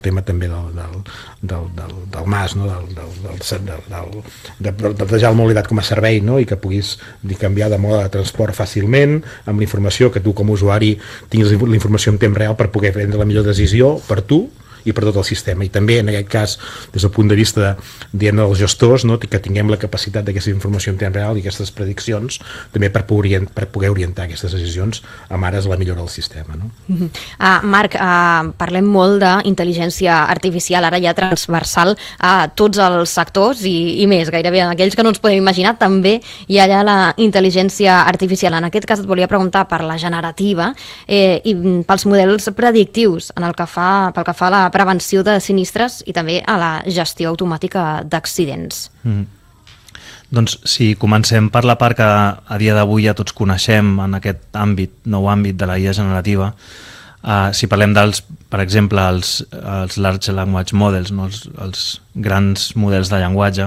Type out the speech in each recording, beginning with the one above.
tema també del MAS, no? de plantejar el mobilitat com a servei, no? I que puguis canviar de mode de transport fàcilment, amb la informació, que tu com a usuari tinguis la informació en temps real per poder prendre la millor decisió per tu i per tot el sistema. I també, en aquest cas, des del punt de vista dels gestors, no? Que tinguem la capacitat d'aquesta informació en temps real i aquestes prediccions també per poder orientar aquestes decisions amb ara és la millora del sistema. No? Marc, parlem molt d'intel·ligència artificial, ara ja transversal a tots els sectors i més, gairebé aquells que no ens podem imaginar, també hi ha allà la intel·ligència artificial. En aquest cas et volia preguntar per la generativa i pels models predictius pel que fa a la prevenció de sinistres i també a la gestió automàtica d'accidents. Doncs si comencem per la part que a dia d'avui ja tots coneixem en aquest nou àmbit de la IA generativa, si parlem per exemple, els Large Language Models, no? els grans models de llenguatge,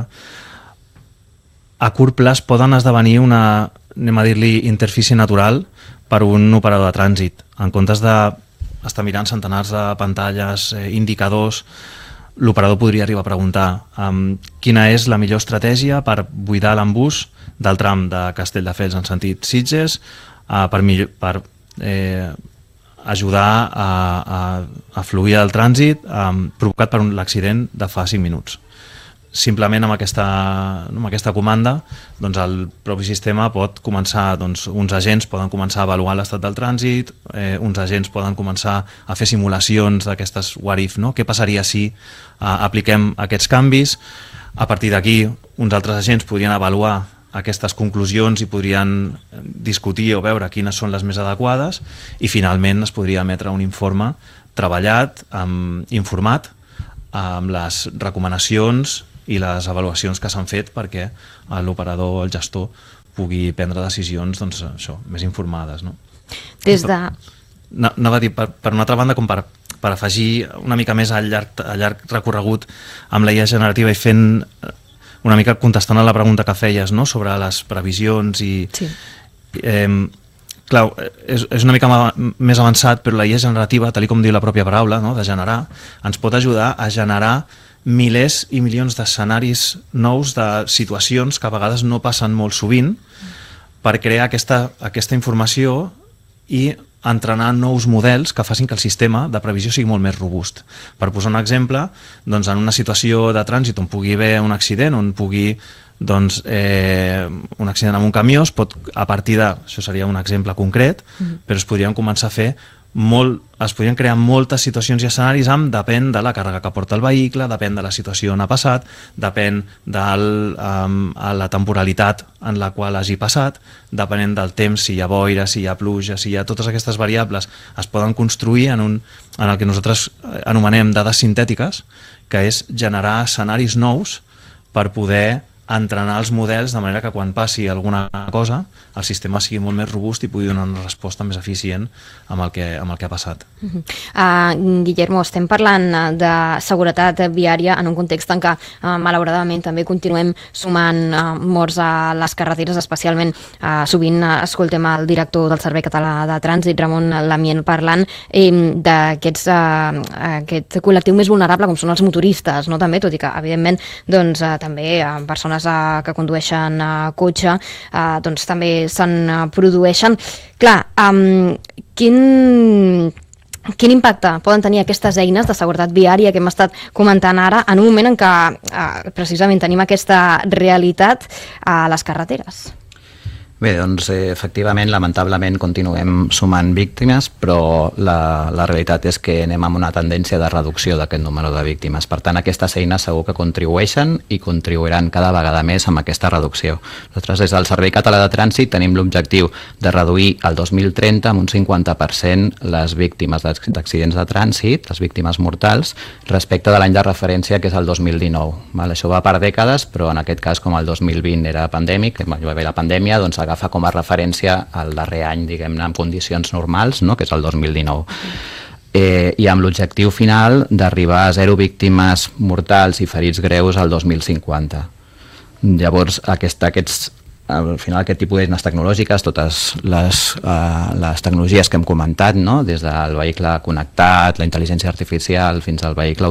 a curt plaç poden esdevenir una, anem a dir-li, interfície natural per un operador de trànsit. En comptes d'estar mirant centenars de pantalles, indicadors, l'operador podria arribar a preguntar quina és la millor estratègia per buidar l'embús del tram de Castelldefels en sentit Sitges per ajudar a fluir el trànsit provocat per l'accident de fa 5 minuts. Simplement amb aquesta comanda doncs el propi sistema pot començar, uns agents poden començar a avaluar l'estat del trànsit, uns agents poden començar a fer simulacions d'aquestes what if, no? Què passaria si apliquem aquests canvis? A partir d'aquí uns altres agents podrien avaluar aquestes conclusions i podrien discutir o veure quines són les més adequades i finalment es podria emetre un informe treballat, informat, amb les recomanacions i les avaluacions que s'han fet perquè l'operador o el gestor pugui prendre decisions més informades. No? Anava a dir, per una altra banda, com per afegir una mica més al llarg recorregut amb la IA generativa i fent una mica contestant a la pregunta que feies, no? Sobre les previsions i... Sí. Clar, és una mica més avançat, però la IA generativa, tal com diu la pròpia paraula, no? De generar, ens pot ajudar a generar milers i milions d'escenaris nous, de situacions que a vegades no passen molt sovint, per crear aquesta informació i entrenar nous models que facin que el sistema de previsió sigui molt més robust. Per posar un exemple, doncs en una situació de trànsit on pugui haver un accident, on pugui un accident amb un camió, a partir de, això seria un exemple concret, però es podrien començar a fer es podrien crear moltes situacions i escenaris depèn de la càrrega que porta el vehicle, depèn de la situació on ha passat, depèn de la temporalitat en la qual hagi passat, depenent del temps, si hi ha boira, si hi ha pluja, si hi ha totes aquestes variables, es poden construir en el que nosaltres anomenem dades sintètiques, que és generar escenaris nous per poder entrenar els models de manera que quan passi alguna cosa el sistema sigui molt més robust i pugui donar una resposta més eficient amb el que ha passat. Guillermo, estem parlant de seguretat viària en un context en què malauradament també continuem sumant morts a les carreteres, especialment sovint escoltem el director del Servei Català de Trànsit, Ramon Lamient, parlant d'aquest col·lectiu més vulnerable com són els motoristes, no? També, tot i que evidentment doncs, també persones que condueixen cotxe doncs també se'n produeixen. Clar, quin impacte poden tenir aquestes eines de seguretat viària que hem estat comentant ara en un moment en què precisament tenim aquesta realitat a les carreteres? Bé, doncs efectivament, lamentablement continuem sumant víctimes, però la realitat és que anem amb una tendència de reducció d'aquest número de víctimes. Per tant, aquestes eines segur que contribueixen i contribuiran cada vegada més amb aquesta reducció. Nosaltres des del Servei Català de Trànsit tenim l'objectiu de reduir el 2030 amb un 50% les víctimes d'accidents de trànsit, les víctimes mortals, respecte de l'any de referència que és el 2019. Això va per dècades, però en aquest cas com el 2020 era pandèmic, va haver la pandèmia, doncs agafa com a referència el darrer any, diguem-ne, en condicions normals, no? Que és el 2019. I amb l'objectiu final d'arribar a 0 víctimes mortals i ferits greus al 2050. Llavors, al final aquest tipus d'eines tecnològiques, totes les tecnologies que hem comentat, no? Des del vehicle connectat, la intel·ligència artificial fins al vehicle